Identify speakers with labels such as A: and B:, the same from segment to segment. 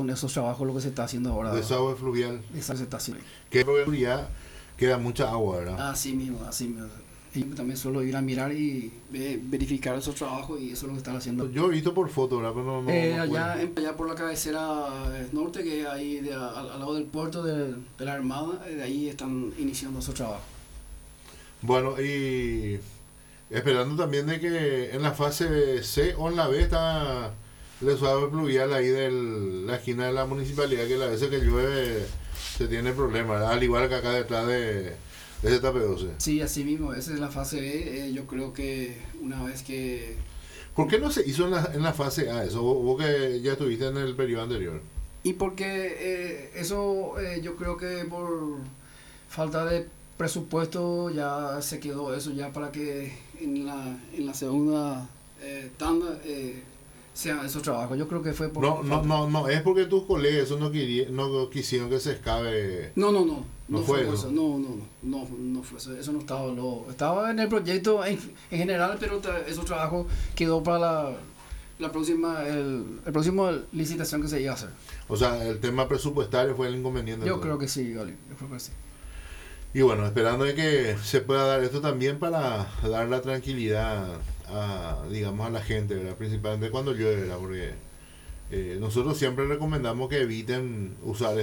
A: con esos trabajos lo que se está haciendo ahora.
B: Desagüe fluvial.
A: Eso se está haciendo.
B: Que ya queda mucha agua, ¿verdad?
A: Así mismo, así mismo. Y yo también suelo ir a mirar y verificar esos trabajos y eso es lo que están haciendo.
B: Yo he visto por foto, ¿verdad? Pero
A: allá por la cabecera norte, que es ahí al lado del puerto de la Armada, de ahí están iniciando esos trabajos.
B: Bueno, y esperando también de que en la fase C o en la B está el desagüe fluvial ahí de la esquina de la municipalidad, que a veces que llueve se tiene problemas, ¿verdad? Al igual que acá detrás de ZP12.
A: Sí, así mismo, esa es la fase B. Yo creo que una vez que...
B: ¿Por qué no se hizo en la fase A eso? Vos que ya estuviste en el periodo anterior.
A: Y porque eso yo creo que por falta de presupuesto ya se quedó eso ya para que en la segunda tanda sean esos trabajos. Yo creo que fue por...
B: No, es porque tus colegas eso no quisieron que se escabe.
A: No
B: fue
A: eso.
B: eso.
A: No fue eso. Eso no estaba. Estaba en el proyecto en general, pero esos trabajos quedó para la próxima el próximo licitación que se iba a hacer.
B: O sea, el tema presupuestario fue el inconveniente.
A: Yo creo que sí, Gali. Yo creo que sí.
B: Y bueno, esperando de que se pueda dar esto también para dar la tranquilidad digamos, a la gente, ¿verdad? Principalmente cuando llueve, ¿verdad? Porque nosotros siempre recomendamos que eviten usar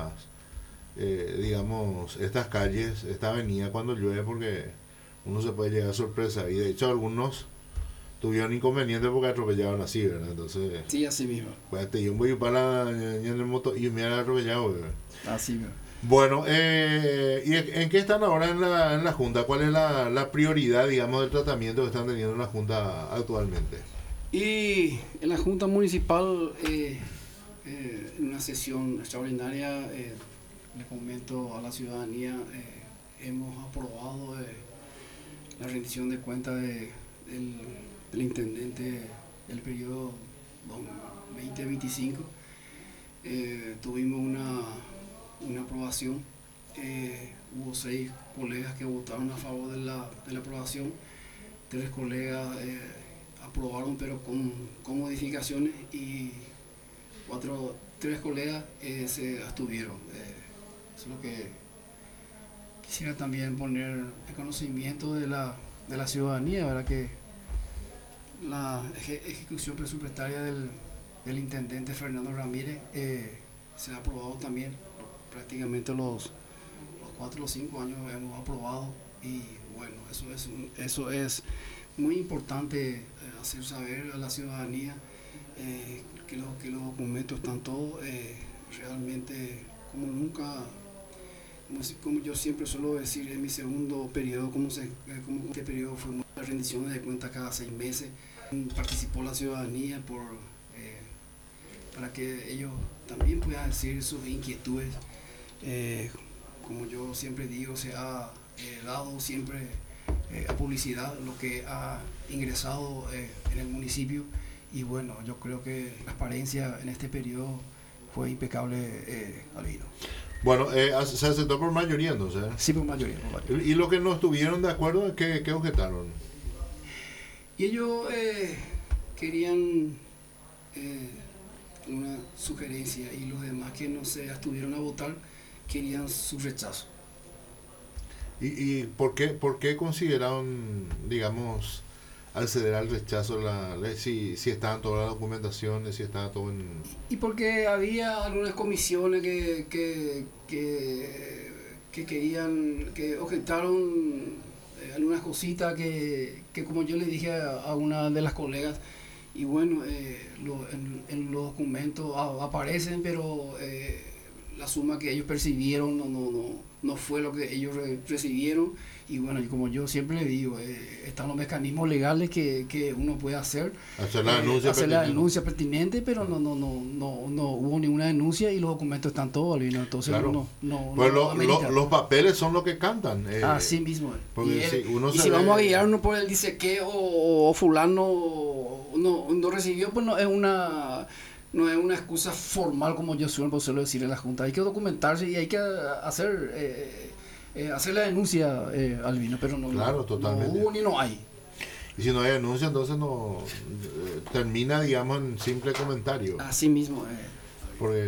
B: digamos, estas calles, esta avenida cuando llueve, porque uno se puede llegar a sorpresa. Y de hecho algunos tuvieron inconvenientes porque atropellaron así, ¿verdad? Entonces...
A: Sí, así mismo.
B: Pues yo voy para en el moto y me han atropellado, ¿verdad?
A: Así mismo.
B: Bueno, ¿y en qué están ahora en la Junta? ¿Cuál es la prioridad, digamos, del tratamiento que están teniendo en la Junta actualmente?
A: Y en la Junta Municipal, en una sesión extraordinaria, le comento a la ciudadanía, hemos aprobado la rendición de cuentas del intendente del periodo 2025. Tuvimos una aprobación. Hubo 6 colegas que votaron a favor de la aprobación, 3 colegas aprobaron pero con modificaciones y 3 colegas se abstuvieron. Eso es lo que quisiera también poner en conocimiento de la ciudadanía, ¿verdad? Que la ejecución presupuestaria del intendente Fernando Ramírez se ha aprobado también. Prácticamente los 4 o 5 años hemos aprobado y bueno, eso es muy importante hacer saber a la ciudadanía que los documentos están todos realmente como nunca, como yo siempre suelo decir en mi segundo periodo, como este periodo fue las rendiciones de cuentas cada 6 meses. Participó la ciudadanía para que ellos también puedan decir sus inquietudes. Como yo siempre digo, se ha dado siempre a publicidad lo que ha ingresado en el municipio y bueno, yo creo que la transparencia en este periodo fue impecable, Albino.
B: Bueno, se aceptó por mayoría entonces.
A: Sí, por mayoría.
B: ¿Y los que no estuvieron de acuerdo, qué objetaron?
A: Y ellos querían una sugerencia y los demás que no se abstuvieron a votar querían su rechazo.
B: ¿Y por qué consideraron, digamos, acceder al rechazo de la ley si estaban todas las documentaciones, si estaba todo en...?
A: Y porque había algunas comisiones que querían, que objetaron algunas cositas que como yo le dije a una de las colegas, y bueno, en los documentos aparecen, pero la suma que ellos percibieron no fue lo que ellos recibieron. Y bueno, como yo siempre le digo, están los mecanismos legales que uno puede hacer.
B: Hacer la
A: denuncia pertinente, pero no hubo ninguna denuncia y los documentos están todos, Albino. Entonces
B: claro. Pues los papeles son lo que cantan.
A: Así mismo.
B: Porque
A: si vamos a guiarnos por el dice que o fulano no recibió, pues no es una excusa formal como yo suelo decir en la Junta. Hay que documentarse y hay que hacer la denuncia, Albino, pero
B: claro, totalmente.
A: No hubo ni no hay.
B: Y si no hay denuncia, entonces no termina, digamos, en simple comentario.
A: Así mismo.
B: Porque